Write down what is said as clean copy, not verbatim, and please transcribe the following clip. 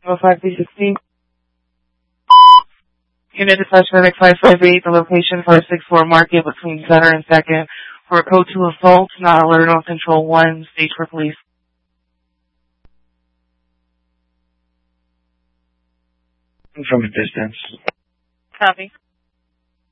5-316. Unit dispatch medic 558, the location for a 6-4 market between Center and 2nd for a code 2 assault, not alert on control 1, stage for police. From a distance. Copy.